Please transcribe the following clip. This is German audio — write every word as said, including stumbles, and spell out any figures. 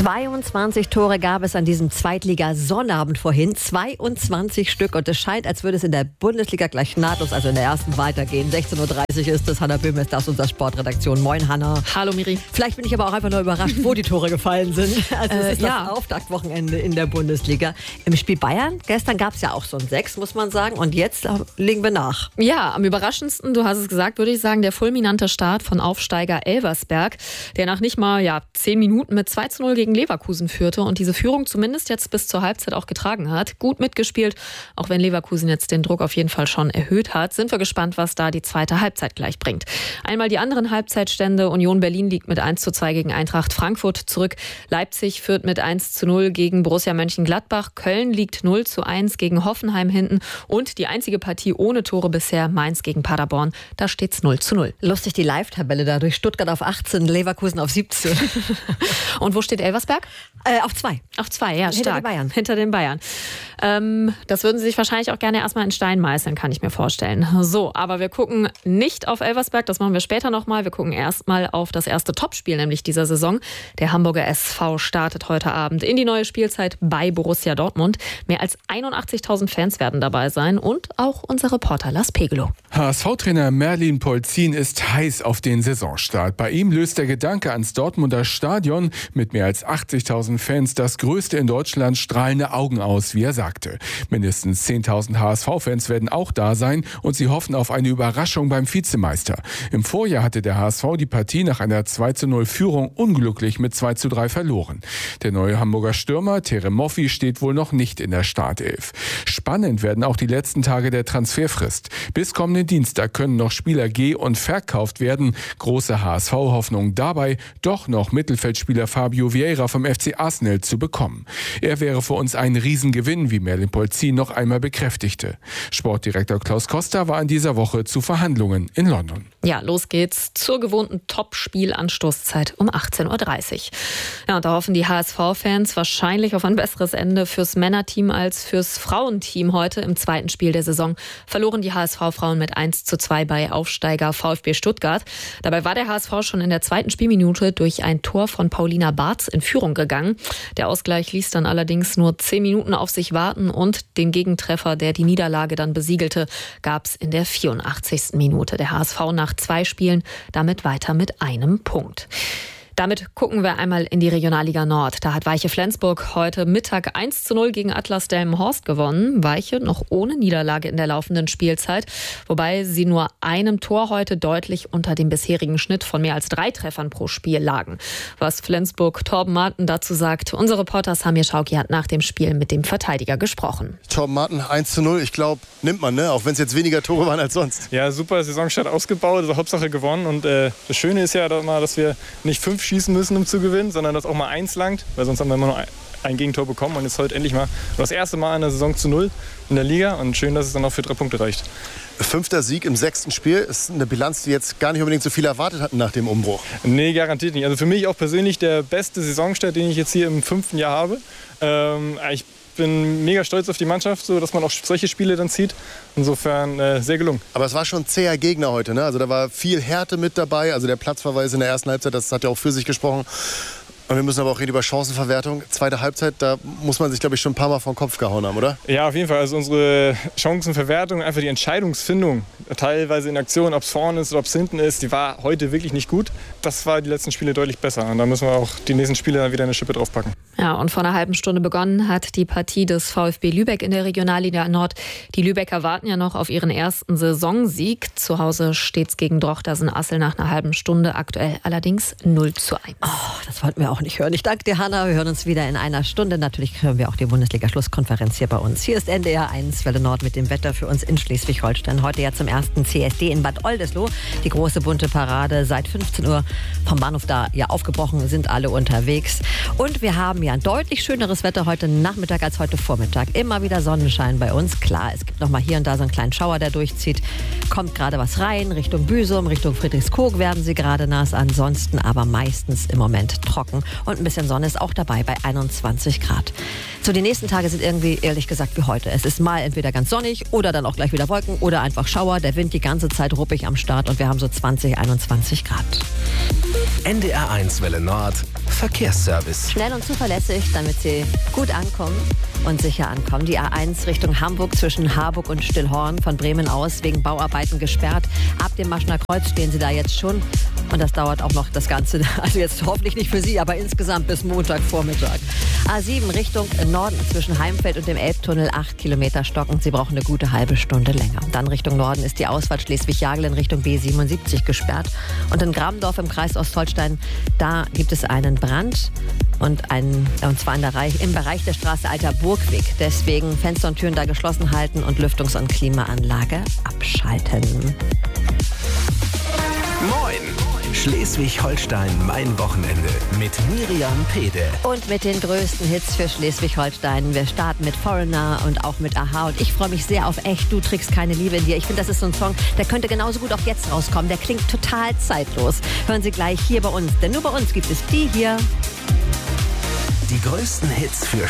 zweiundzwanzig Tore gab es an diesem Zweitliga-Sonnabend vorhin. zweiundzwanzig Stück. Und es scheint, als würde es in der Bundesliga gleich nahtlos, also in der ersten, weitergehen. sechzehn Uhr dreißig ist es. Hanna Böhm ist das, unserer Sportredaktion. Moin, Hanna. Hallo, Miri. Vielleicht bin ich aber auch einfach nur überrascht, wo die Tore gefallen sind. Also es Äh, ist ja. das Auftaktwochenende in der Bundesliga. Im Spiel Bayern, gestern gab es ja auch so ein Sechs, muss man sagen. Und jetzt legen wir nach. Ja, am überraschendsten, du hast es gesagt, würde ich sagen, der fulminante Start von Aufsteiger Elversberg, der nach nicht mal ja, zehn Minuten mit zwei zu null gegen Leverkusen führte und diese Führung zumindest jetzt bis zur Halbzeit auch getragen hat. Gut mitgespielt, auch wenn Leverkusen jetzt den Druck auf jeden Fall schon erhöht hat. Sind wir gespannt, was da die zweite Halbzeit gleich bringt. Einmal die anderen Halbzeitstände. Union Berlin liegt mit eins zu zwei gegen Eintracht Frankfurt zurück. Leipzig führt mit eins zu null gegen Borussia Mönchengladbach. Köln liegt null zu eins gegen Hoffenheim hinten. Und die einzige Partie ohne Tore bisher, Mainz gegen Paderborn. Da steht's null zu null. Lustig die Live-Tabelle da. Durch Stuttgart auf achtzehn, Leverkusen auf siebzehn. Und wo steht Elversberg? Äh, auf zwei. Auf zwei, ja, Hinter stark. den Bayern. Hinter den Bayern. Ähm, das würden sie sich wahrscheinlich auch gerne erstmal in Stein meißeln, kann ich mir vorstellen. So, aber wir gucken nicht auf Elversberg, das machen wir später nochmal. Wir gucken erstmal auf das erste Topspiel, nämlich dieser Saison. Der Hamburger S V startet heute Abend in die neue Spielzeit bei Borussia Dortmund. Mehr als einundachtzigtausend Fans werden dabei sein und auch unser Reporter Lars Pegelow. H S V-Trainer Merlin Polzin ist heiß auf den Saisonstart. Bei ihm löst der Gedanke ans Dortmunder Stadion mit mehr als achtzigtausend Fans das größte in Deutschland strahlende Augen aus, wie er sagte. Mindestens zehntausend H S V-Fans werden auch da sein und sie hoffen auf eine Überraschung beim Vizemeister. Im Vorjahr hatte der H S V die Partie nach einer zwei zu null Führung unglücklich mit zwei zu drei verloren. Der neue Hamburger Stürmer Terem Moffi steht wohl noch nicht in der Startelf. Spannend werden auch die letzten Tage der Transferfrist. Bis kommenden Dienstag können noch Spieler geh- und verkauft werden. Große H S V-Hoffnung dabei, doch noch Mittelfeldspieler Fabio Vieira vom F C Arsenal zu bekommen. Er wäre für uns ein Riesengewinn, wie Merlin Polzin noch einmal bekräftigte. Sportdirektor Klaus Costa war in dieser Woche zu Verhandlungen in London. Ja, los geht's zur gewohnten Top-Spiel-Anstoßzeit um achtzehn Uhr dreißig. Ja, und da hoffen die H S V-Fans wahrscheinlich auf ein besseres Ende fürs Männerteam als fürs Frauenteam. Heute im zweiten Spiel der Saison verloren die H S V-Frauen mit eins zu zwei bei Aufsteiger VfB Stuttgart. Dabei war der H S V schon in der zweiten Spielminute durch ein Tor von Paulina Bartz in Führung gegangen. Der Ausgleich ließ dann allerdings nur zehn Minuten auf sich warten und den Gegentreffer, der die Niederlage dann besiegelte, gab's in der vierundachtzigsten Minute. Der H S V nach zwei Spielen damit weiter mit einem Punkt. Damit gucken wir einmal in die Regionalliga Nord. Da hat Weiche Flensburg heute Mittag eins zu null gegen Atlas Delmenhorst gewonnen. Weiche noch ohne Niederlage in der laufenden Spielzeit, wobei sie nur einem Tor heute deutlich unter dem bisherigen Schnitt von mehr als drei Treffern pro Spiel lagen. Was Flensburg Torben Marten dazu sagt, unser Reporter Samir Schauki hat nach dem Spiel mit dem Verteidiger gesprochen. Torben Marten, eins zu null, ich glaube, nimmt man, ne? Auch wenn es jetzt weniger Tore waren als sonst. Ja, super Saisonstart ausgebaut, also Hauptsache gewonnen. Und äh, das Schöne ist ja dass wir nicht fünf schießen müssen, um zu gewinnen, sondern dass auch mal eins langt, weil sonst haben wir immer nur ein Gegentor bekommen und jetzt heute endlich mal das erste Mal in der Saison zu null in der Liga und schön, dass es dann auch für drei Punkte reicht. Fünfter Sieg im sechsten Spiel ist eine Bilanz, die jetzt gar nicht unbedingt so viele erwartet hatten nach dem Umbruch. Nee, garantiert nicht. Also für mich auch persönlich der beste Saisonstart, den ich jetzt hier im fünften Jahr habe. Ähm, ich bin mega stolz auf die Mannschaft, so dass man auch solche Spiele dann zieht. Insofern äh, sehr gelungen. Aber es war schon ein zäher Gegner heute, ne? Also da war viel Härte mit dabei. Also der Platzverweis in der ersten Halbzeit, das hat ja auch für sich gesprochen. Und wir müssen aber auch reden über Chancenverwertung. Zweite Halbzeit, da muss man sich, glaube ich, schon ein paar Mal vom Kopf gehauen haben, oder? Ja, auf jeden Fall. Also unsere Chancenverwertung, einfach die Entscheidungsfindung, teilweise in Aktion, ob es vorne ist oder ob es hinten ist, die war heute wirklich nicht gut. Das war die letzten Spiele deutlich besser. Und da müssen wir auch die nächsten Spiele dann wieder eine Schippe draufpacken. Ja, und vor einer halben Stunde begonnen hat die Partie des VfB Lübeck in der Regionalliga Nord. Die Lübecker warten ja noch auf ihren ersten Saisonsieg. Zu Hause steht's gegen Drochtersen-Assel nach einer halben Stunde, aktuell allerdings null zu eins. Oh, das wollten wir auch nicht hören. Ich danke dir, Hanna. Wir hören uns wieder in einer Stunde. Natürlich hören wir auch die Bundesliga-Schlusskonferenz hier bei uns. Hier ist N D R eins, Welle Nord mit dem Wetter für uns in Schleswig-Holstein. Heute ja zum ersten C S D in Bad Oldesloe. Die große bunte Parade seit fünfzehn Uhr vom Bahnhof da ja aufgebrochen, sind alle unterwegs. Und wir haben ja ein deutlich schöneres Wetter heute Nachmittag als heute Vormittag. Immer wieder Sonnenschein bei uns. Klar, es gibt noch mal hier und da so einen kleinen Schauer, der durchzieht. Kommt gerade was rein, Richtung Büsum, Richtung Friedrichskoog werden sie gerade nass. Ansonsten aber meistens im Moment trocken. Und ein bisschen Sonne ist auch dabei bei einundzwanzig Grad. So, die nächsten Tage sind irgendwie, ehrlich gesagt, wie heute. Es ist mal entweder ganz sonnig oder dann auch gleich wieder Wolken oder einfach Schauer. Der Wind die ganze Zeit ruppig am Start und wir haben so zwanzig, einundzwanzig Grad. N D R eins Welle Nord Verkehrsservice. Schnell und zuverlässig, damit Sie gut ankommen und sicher ankommen. Die A eins Richtung Hamburg zwischen Harburg und Stillhorn von Bremen aus wegen Bauarbeiten gesperrt. Ab dem Maschner Kreuz stehen Sie da jetzt schon. Und das dauert auch noch das Ganze, also jetzt hoffentlich nicht für Sie, aber insgesamt bis Montagvormittag. A sieben Richtung Norden zwischen Heimfeld und dem Elbtunnel, acht Kilometer stockend. Sie brauchen eine gute halbe Stunde länger. Dann Richtung Norden ist die Ausfahrt Schleswig-Jagel in Richtung B siebenundsiebzig gesperrt. Und in Gramdorf im Kreis Ostholstein, da gibt es einen Brand. Und, ein, und zwar in der Reich, im Bereich der Straße Alter Burgweg. Deswegen Fenster und Türen da geschlossen halten und Lüftungs- und Klimaanlage abschalten. Moin! Schleswig-Holstein, mein Wochenende mit Miriam Pede. Und mit den größten Hits für Schleswig-Holstein. Wir starten mit Foreigner und auch mit Aha. Und ich freue mich sehr auf Echt, du trägst keine Liebe in dir. Ich finde, das ist so ein Song, der könnte genauso gut auch jetzt rauskommen. Der klingt total zeitlos. Hören Sie gleich hier bei uns. Denn nur bei uns gibt es die hier. Die größten Hits für